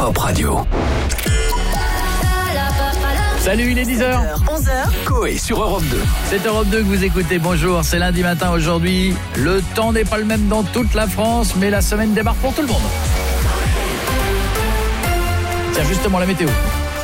Pop Radio. Salut, il est 10h. 11h. Coé sur Europe 2. C'est Europe 2 que vous écoutez. Bonjour, c'est lundi matin aujourd'hui. Le temps n'est pas le même dans toute la France, mais la semaine démarre pour tout le monde. Tiens, justement, la météo.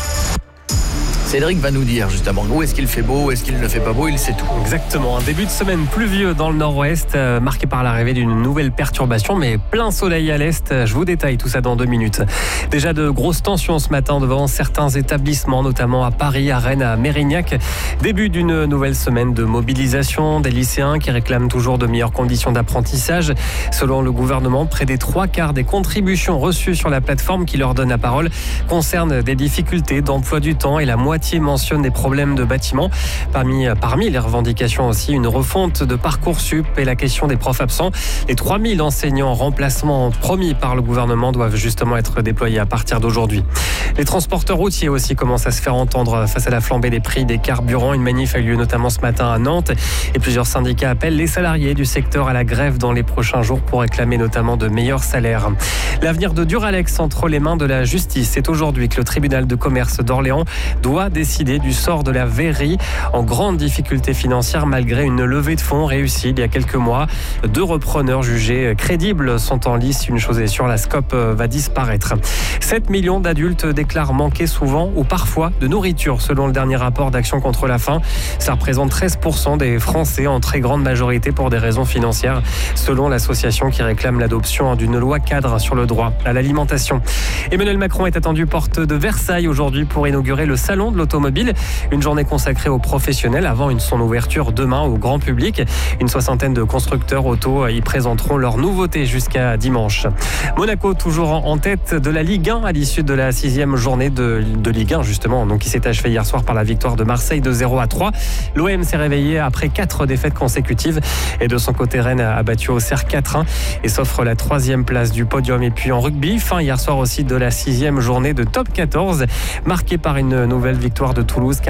Cédric va nous dire justement où est-ce qu'il fait beau, où est-ce qu'il ne fait pas beau, il sait tout. Exactement, un début de semaine pluvieux dans le nord-ouest, marqué par l'arrivée d'une nouvelle perturbation, mais plein soleil à l'est. Je vous détaille tout ça dans 2 minutes. Déjà de grosses tensions ce matin devant certains établissements, notamment à Paris, à Rennes, à Mérignac. Début d'une nouvelle semaine de mobilisation des lycéens qui réclament toujours de meilleures conditions d'apprentissage. Selon le gouvernement, près des 3/4 des contributions reçues sur la plateforme qui leur donne la parole concernent des difficultés d'emploi du temps et la moitié mentionne des problèmes de bâtiment. Parmi les revendications aussi, une refonte de Parcoursup et la question des profs absents. Les 3000 enseignants en remplacement promis par le gouvernement doivent justement être déployés à partir d'aujourd'hui. Les transporteurs routiers aussi commencent à se faire entendre face à la flambée des prix des carburants. Une manif a eu lieu notamment ce matin à Nantes et plusieurs syndicats appellent les salariés du secteur à la grève dans les prochains jours pour réclamer notamment de meilleurs salaires. L'avenir de Duralex entre les mains de la justice. C'est aujourd'hui que le tribunal de commerce d'Orléans doit décider du sort de la verrerie en grande difficulté financière malgré une levée de fonds réussie il y a quelques mois. 2 repreneurs jugés crédibles sont en lice. Une chose est sûre, la SCOP va disparaître. 7 millions d'adultes déclarent manquer souvent ou parfois de nourriture selon le dernier rapport d'Action contre la faim. Ça représente 13% des Français en très grande majorité pour des raisons financières selon l'association qui réclame l'adoption d'une loi cadre sur le droit à l'alimentation. Emmanuel Macron est attendu porte de Versailles aujourd'hui pour inaugurer le salon de l'automobile, une journée consacrée aux professionnels avant son ouverture demain au grand public. Une 60aine de constructeurs auto y présenteront leurs nouveautés jusqu'à dimanche. Monaco toujours en tête de la Ligue 1 à l'issue de la 6e journée de Ligue 1 justement, donc qui s'est achevée hier soir par la victoire de Marseille de 0-3. L'OM s'est réveillé après 4 défaites consécutives et de son côté Rennes a battu Auxerre 4-1 et s'offre la 3e place du podium. Et puis en rugby, fin hier soir aussi de la 6e journée de top 14, marquée par une nouvelle victoire de Toulouse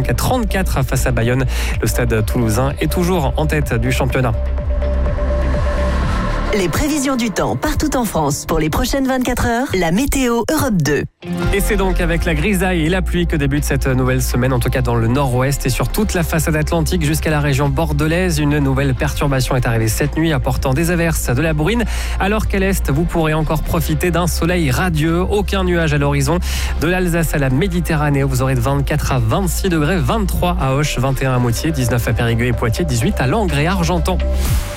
45-34 face à Bayonne. Le stade toulousain est toujours en tête du championnat. Les prévisions du temps partout en France pour les prochaines 24 heures, la météo Europe 2. Et c'est donc avec la grisaille et la pluie que débute cette nouvelle semaine, en tout cas dans le nord-ouest et sur toute la façade atlantique jusqu'à la région bordelaise. Une nouvelle perturbation est arrivée cette nuit apportant des averses, de la bruine, alors qu'à l'est, vous pourrez encore profiter d'un soleil radieux. Aucun nuage à l'horizon. De l'Alsace à la Méditerranée, vous aurez de 24 à 26 degrés, 23 à Auch, 21 à Moutier, 19 à Périgueux et Poitiers, 18 à Langres et Argentan.